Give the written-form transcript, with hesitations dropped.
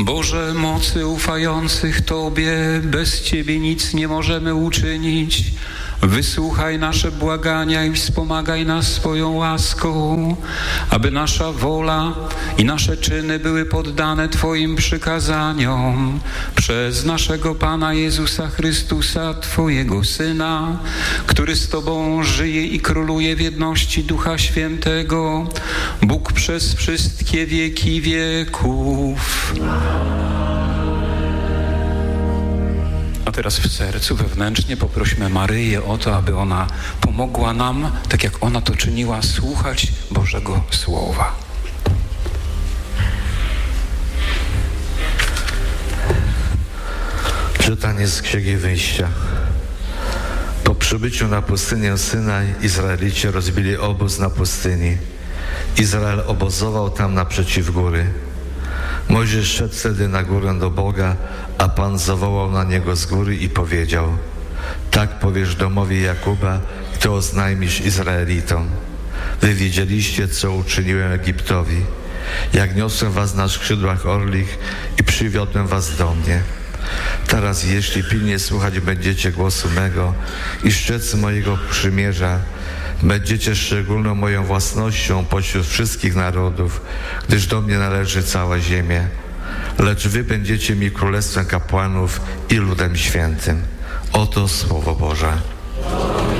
Boże mocy ufających Tobie, bez Ciebie nic nie możemy uczynić. Wysłuchaj nasze błagania i wspomagaj nas swoją łaską, aby nasza wola i nasze czyny były poddane Twoim przykazaniom. Przez naszego Pana Jezusa Chrystusa, Twojego Syna, który z Tobą żyje i króluje w jedności Ducha Świętego, Bóg przez wszystkie wieki wieków. A teraz w sercu wewnętrznie poprośmy Maryję o to, aby ona pomogła nam, tak jak ona to czyniła, słuchać Bożego Słowa. Czytanie z Księgi Wyjścia. Po przybyciu na pustynię Synaj Izraelici rozbili obóz na pustyni. Izrael obozował tam naprzeciw góry. Mojżesz szedł wtedy na górę do Boga, a Pan zawołał na niego z góry i powiedział: tak powiesz domowi Jakuba, to oznajmisz Izraelitom. Wy wiedzieliście, co uczyniłem Egiptowi, jak niosłem was na skrzydłach orlich i przywiodłem was do mnie. Teraz jeśli pilnie słuchać będziecie głosu mego i strzec mojego przymierza, będziecie szczególną moją własnością pośród wszystkich narodów, gdyż do mnie należy cała ziemia. Lecz wy będziecie mi królestwem kapłanów i ludem świętym. Oto Słowo Boże.